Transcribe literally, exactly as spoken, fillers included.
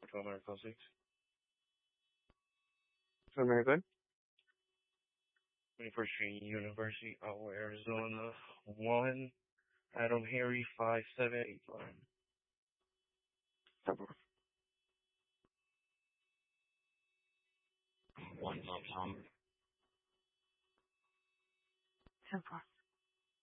to America six. So very good. twenty-first Street University, Iowa, Arizona. One, Adam Harry, five seven eight five. One Tom Tom. ten four.